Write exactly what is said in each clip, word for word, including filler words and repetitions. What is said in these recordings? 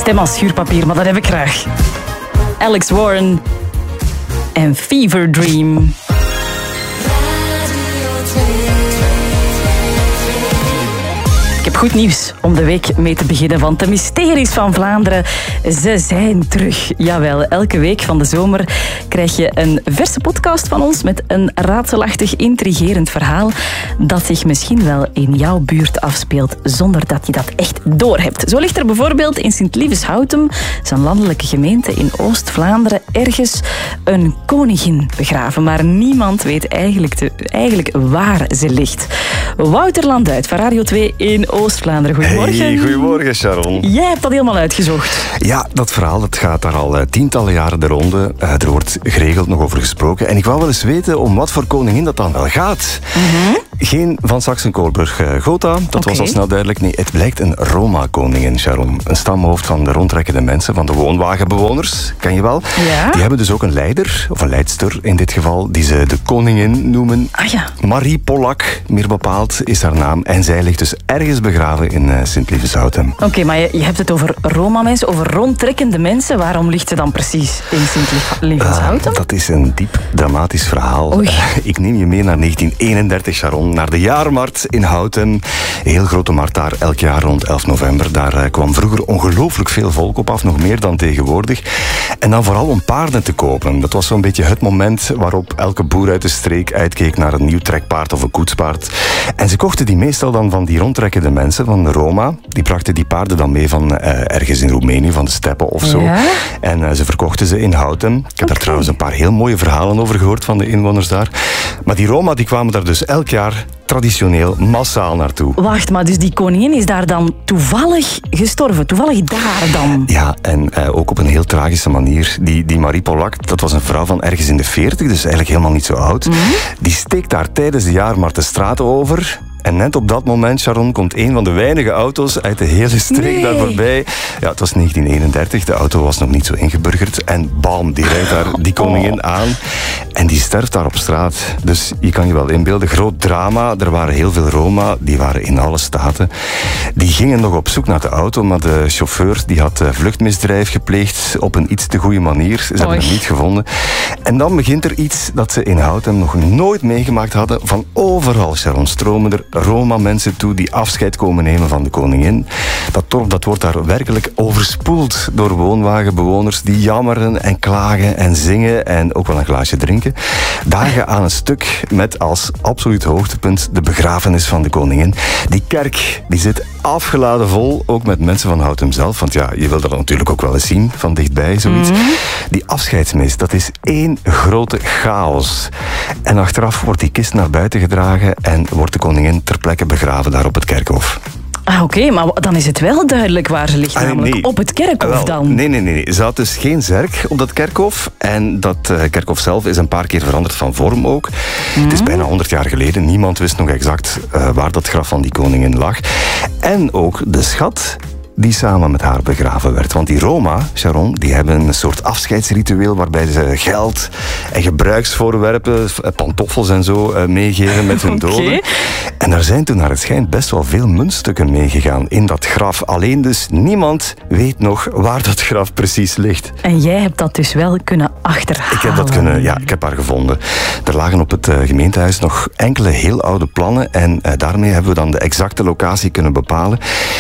stem als schuurpapier, maar dat heb ik graag. Alex Warren en Fever Dream. Ik heb goed nieuws om de week mee te beginnen, want de mysteries van Vlaanderen, ze zijn terug. Jawel, elke week van de zomer krijg je een verse podcast van ons met een raadselachtig, intrigerend verhaal dat zich misschien wel in jouw buurt afspeelt, zonder dat je dat echt doorhebt. Zo ligt er bijvoorbeeld in Sint-Lievens-Houtem, zijn landelijke gemeente in Oost-Vlaanderen, ergens een koningin begraven, maar niemand weet eigenlijk, te, eigenlijk waar ze ligt. Wouter Landuit van Radio twee in Oost-Vlaanderen. Goedemorgen. Hey, goedemorgen, Sharon. Jij hebt dat helemaal uitgezocht. Ja, dat verhaal dat gaat daar al uh, tientallen jaren de ronde. Uh, er wordt geregeld nog over gesproken. En ik wou wel eens weten om wat voor koningin dat dan wel gaat. Mm-hmm. Geen van Saxe-Coburg-Gotha, dat okay. was al snel duidelijk. Nee, het blijkt een Roma-koningin, Sharon. Een stamhoofd van de rondtrekkende mensen, van de woonwagenbewoners, ken je wel. Ja? Die hebben dus ook een leider, of een leidster in dit geval, die ze de koningin noemen. Ah, ja. Marie Polak, meer bepaald, is haar naam. En zij ligt dus ergens begraven in uh, Sint-Lievens-Houtem. Oké, okay, maar je, je hebt het over Roma-mensen, over rondtrekkende mensen. Waarom ligt ze dan precies in Sint-Lievens-Houtem? Uh, dat is een diep dramatisch verhaal. Uh, ik neem je mee naar negentien eenendertig, Sharon. Naar de jaarmarkt in Houten. Een heel grote markt daar, elk jaar rond elf november. Daar uh, kwam vroeger ongelooflijk veel volk op af, nog meer dan tegenwoordig. En dan vooral om paarden te kopen. Dat was zo'n beetje het moment waarop elke boer uit de streek uitkeek naar een nieuw trekpaard of een koetspaard. En ze kochten die meestal dan van die rondtrekkende mensen, van de Roma. Die brachten die paarden dan mee van uh, ergens in Roemenië, van de steppen of zo. Ja? En uh, ze verkochten ze in Houten. Ik heb okay. daar trouwens een paar heel mooie verhalen over gehoord van de inwoners daar. Maar die Roma die kwamen daar dus elk jaar traditioneel massaal naartoe. Wacht, maar dus die koningin is daar dan toevallig gestorven? Toevallig daar dan? Ja, en uh, ook op een heel tragische manier. Die, die Marie Polak, dat was een vrouw van ergens in de veertig, dus eigenlijk helemaal niet zo oud. Mm-hmm. Die steekt daar tijdens de jaarmarkt de straten over. En net op dat moment, Sharon, komt een van de weinige auto's uit de hele streek nee. daar voorbij. Ja, het was negentien eenendertig, de auto was nog niet zo ingeburgerd. En bam, die rijdt daar die koningin oh. aan. En die sterft daar op straat. Dus je kan je wel inbeelden, groot drama. Er waren heel veel Roma, die waren in alle staten. Die gingen nog op zoek naar de auto, maar de chauffeur die had vluchtmisdrijf gepleegd op een iets te goede manier. Ze hebben hem niet gevonden. En dan begint er iets dat ze in Houten nog nooit meegemaakt hadden. Van overal, Sharon, stromen er Roma-mensen toe die afscheid komen nemen van de koningin. Dat dorp dat wordt daar werkelijk overspoeld door woonwagenbewoners die jammeren en klagen en zingen en ook wel een glaasje drinken. Dagen aan een stuk met als absoluut hoogtepunt de begrafenis van de koningin. Die kerk die zit afgeladen vol, ook met mensen van Houten zelf. Want ja, je wil dat natuurlijk ook wel eens zien, van dichtbij, zoiets. Mm-hmm. Die afscheidsmis, dat is één grote chaos. En achteraf wordt die kist naar buiten gedragen en wordt de koningin ter plekke begraven daar op het kerkhof. Ah, oké, okay, maar dan is het wel duidelijk waar ze ligt, ah, namelijk nee. op het kerkhof Wel, dan. Nee, nee, nee. Ze had dus geen zerk op dat kerkhof. En dat uh, kerkhof zelf is een paar keer veranderd van vorm ook. Mm. Het is bijna honderd jaar geleden. Niemand wist nog exact uh, waar dat graf van die koningin lag. En ook de schat die samen met haar begraven werd. Want die Roma, Sharon, die hebben een soort afscheidsritueel waarbij ze geld en gebruiksvoorwerpen, pantoffels en zo, uh, meegeven met hun doden. Okay. En er zijn toen naar het schijnt best wel veel muntstukken meegegaan in dat graf. Alleen dus niemand weet nog waar dat graf precies ligt. En jij hebt dat dus wel kunnen achterhalen? Ik heb dat kunnen, ja, ik heb haar gevonden. Er lagen op het uh, gemeentehuis nog enkele heel oude plannen en uh, daarmee hebben we dan de exacte locatie kunnen bepalen.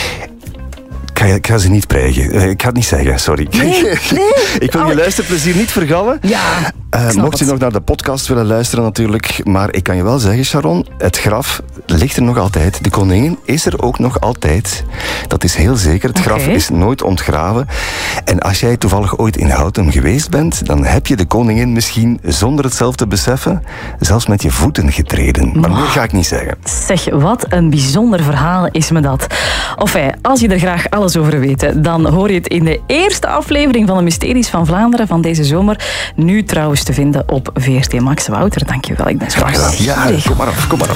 Ik ga, ik ga ze niet prijgen. Ik ga het niet zeggen, sorry. Nee, nee. Ik wil je luisterplezier niet vergallen. Ja, uh, mocht je nog naar de podcast willen luisteren natuurlijk. Maar ik kan je wel zeggen, Sharon, het graf ligt er nog altijd. De koningin is er ook nog altijd. Dat is heel zeker. Het graf okay. is nooit ontgraven. En als jij toevallig ooit in Houten geweest bent, dan heb je de koningin misschien zonder het zelf te beseffen zelfs met je voeten getreden. Maar wow. meer ga ik niet zeggen. Zeg, wat een bijzonder verhaal is me dat. Enfin, als je er graag alles over weet, dan hoor je het in de eerste aflevering van de Mysteries van Vlaanderen van deze zomer. Nu trouwens te vinden op V R T Max. Wouter, dankjewel. Ik ben zo graag gedaan. Ja, kom maar op, kom maar op.